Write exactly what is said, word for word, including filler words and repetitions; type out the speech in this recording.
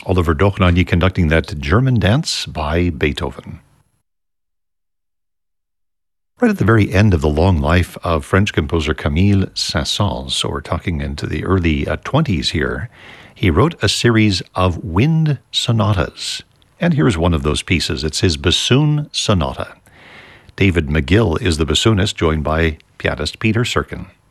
Oliver Dochnaghi conducting that German dance by Beethoven. Right at the very end of the long life of French composer Camille Saint-Saëns, so we're talking into the early uh, twenties here, he wrote a series of wind sonatas. And here's one of those pieces. It's his bassoon sonata. David McGill is the bassoonist, joined by pianist Peter Serkin.